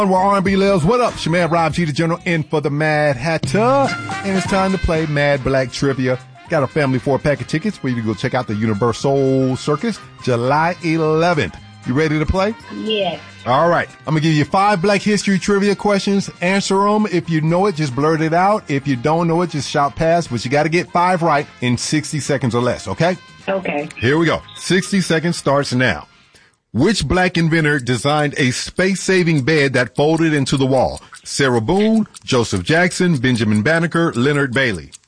We're R&B Lives. What up? It's your man Rob G, the General, in for the Mad Hatter. And it's time to play Mad Black Trivia. Got a family 4-pack of tickets for you to go check out the Universal Circus July 11th. You ready to play? Yes. All right. I'm going to give you 5 Black History trivia questions. Answer them. If you know it, just blurt it out. If you don't know it, just shout pass. But you got to get 5 right in 60 seconds or less, okay? Okay. Here we go. 60 seconds starts now. Which black inventor designed a space-saving bed that folded into the wall? Sarah Boone, Joseph Jackson, Benjamin Banneker, Leonard Bailey.